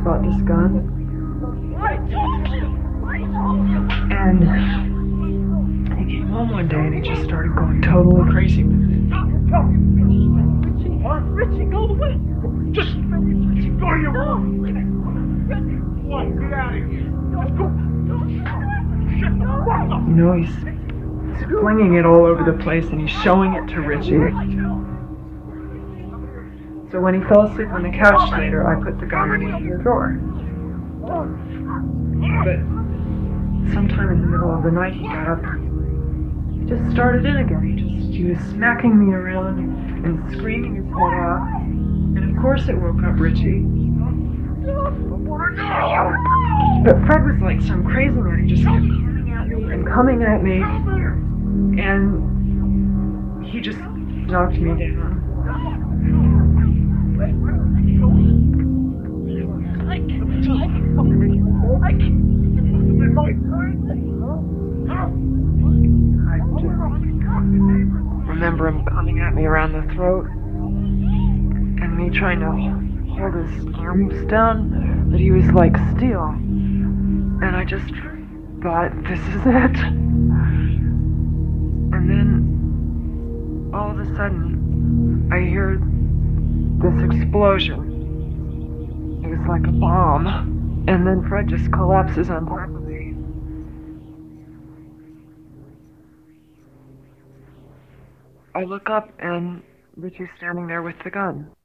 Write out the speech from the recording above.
about this gun. And he came home one day and he just started going totally crazy with it. Richie, go away! Just go to your room! What? Get out of here! Just go! Shut the fuck up! You know, he's flinging it all over the place and he's showing it to Richie. So when he fell asleep on the couch later, I put the gun in the drawer. But sometime in the middle of the night, he got up. He just started in again. He was smacking me around and screaming his head off. And of course it woke up Richie. But Fred was like some crazy man. He just kept coming at me. And he just knocked me down. I just remember him coming at me around the throat and me trying to hold his arms down, but he was like steel. And I just thought, this is it. And then all of a sudden I hear this explosion. It was like a bomb. And then Fred just collapses on top of me. I look up and Richie's standing there with the gun.